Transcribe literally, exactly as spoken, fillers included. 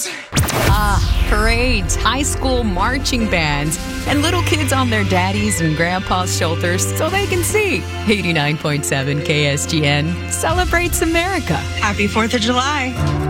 Christmas. Ah, parades, high school marching bands, and little kids on their daddies' and grandpa's shoulders so they can see. eighty-nine point seven K S G N celebrates America. Happy fourth of July.